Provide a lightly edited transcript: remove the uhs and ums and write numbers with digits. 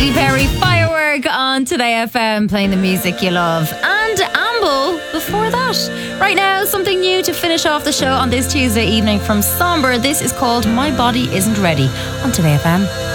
Katy Perry, Firework on Today FM, playing the music you love. And Amble before that. Right now, something new to finish off the show on this Tuesday evening from Somber. This is called My Body Isn't Ready on Today FM.